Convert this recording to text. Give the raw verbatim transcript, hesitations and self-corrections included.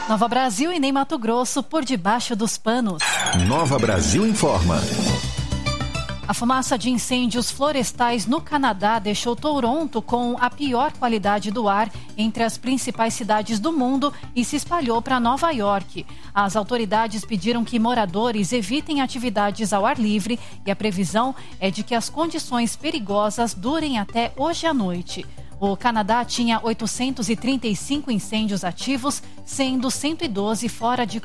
Nova Brasil e nem Mato Grosso por debaixo dos panos. Nova Brasil informa. A fumaça de incêndios florestais no Canadá deixou Toronto com a pior qualidade do ar entre as principais cidades do mundo e se espalhou para Nova York. As autoridades pediram que moradores evitem atividades ao ar livre e a previsão é de que as condições perigosas durem até hoje à noite. O Canadá tinha oitocentos e trinta e cinco incêndios ativos, sendo cento e doze fora de